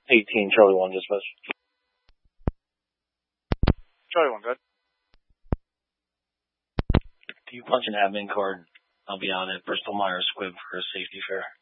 18, Charlie 1, dispatch. Charlie 1, good. Do you punch an admin card? I'll be on it. Bristol Myers Squibb for a safety fare.